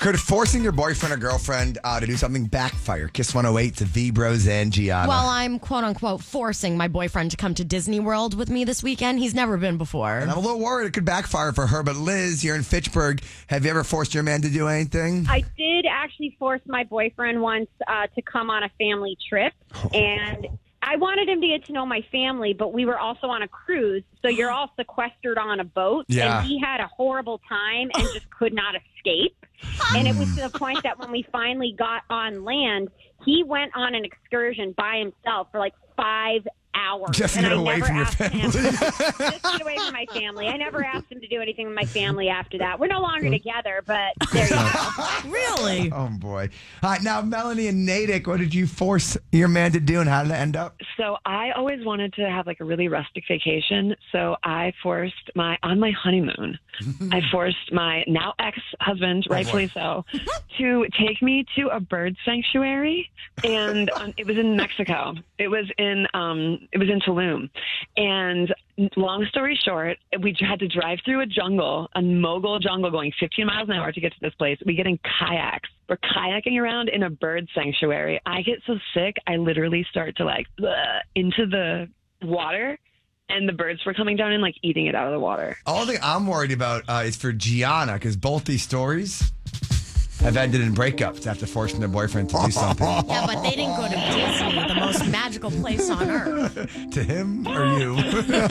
Could forcing your boyfriend or girlfriend to do something backfire? Kiss 108 to V Bros and Gianna. Well, I'm quote unquote forcing my boyfriend to come to Disney World with me this weekend. He's never been before. And I'm a little worried it could backfire for her. But Liz, you're in Fitchburg. Have you ever forced your man to do anything? I did actually force my boyfriend once to come on a family trip, and I wanted him to get to know my family, but we were also on a cruise, so you're all sequestered on a boat, and he had a horrible time and just could not escape. And it was to the point that when we finally got on land, he went on an excursion by himself for like 5 hours. Just and get I away never from your asked family. him, just get away from my family. I never asked him to do anything with my family after that. We're no longer together, but there you go. Really? Oh, boy. All right, now, Melanie and Natick, what did you force your man to do, and how did it end up? So I always wanted to have like a really rustic vacation. So I forced on my honeymoon, I forced my now ex-husband, rightfully so, to take me to a bird sanctuary. And it was in Mexico. It was in Tulum. And long story short, we had to drive through a mogul jungle going 15 miles an hour to get to this place. We get in kayaks. We're kayaking around in a bird sanctuary. I get so sick, I literally start to into the water, and the birds were coming down and like eating it out of the water. All thing I'm worried about is for Gianna, because both these stories have ended in breakups after forcing their boyfriend to do something. Yeah, but they didn't go to Disney, the most magical place on earth. To him or you?